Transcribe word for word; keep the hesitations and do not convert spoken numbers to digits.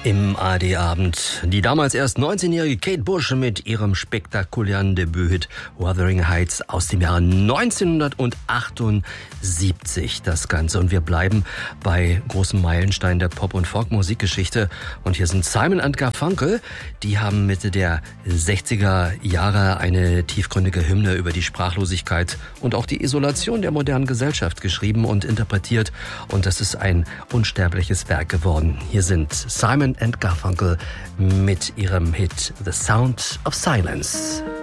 Im A R D-Abend die damals erst neunzehnjährige Kate Bush mit ihrem spektakulären Debüthit Wuthering Heights aus dem Jahre neunzehnhundertachtundsiebzig. Das Ganze. Und wir bleiben bei großem Meilenstein der Pop- und Folk-Musikgeschichte. Und hier sind Simon and Garfunkel. Die haben Mitte der sechziger Jahre eine tiefgründige Hymne über die Sprachlosigkeit und auch die Isolation der modernen Gesellschaft geschrieben und interpretiert. Und das ist ein unsterbliches Werk geworden. Hier sind Simon and Garfunkel mit ihrem Hit The Sound of Silence.